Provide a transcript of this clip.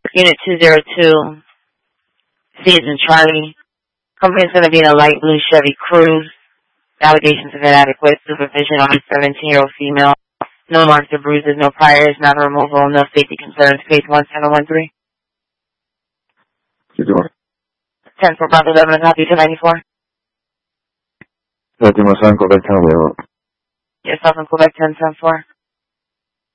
Unit 202, Season Charlie. Company's going to be in a light blue Chevy Cruze. Allegations of inadequate supervision on a 17-year-old female. No marks or bruises, no priors, not a removal, no safety concerns. Case 17013. ¿Qué te va? 10 for Bravo 11, copy 294. Último 5, Quebec, Yourself in Quebec 10-4.